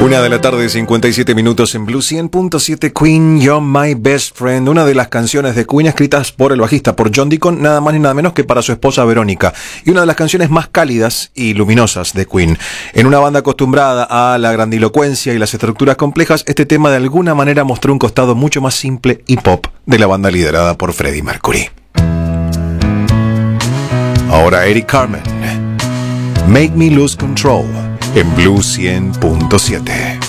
1:57 PM en Blue 100.7. Queen, You're My Best Friend, una de las canciones de Queen escritas por el bajista, por John Deacon, nada más ni nada menos que para su esposa Verónica, y una de las canciones más cálidas y luminosas de Queen. En una banda acostumbrada a la grandilocuencia y las estructuras complejas, este tema de alguna manera mostró un costado mucho más simple y pop de la banda liderada por Freddie Mercury. Ahora Eric Carmen, Make Me Lose Control, en Blue 100.7.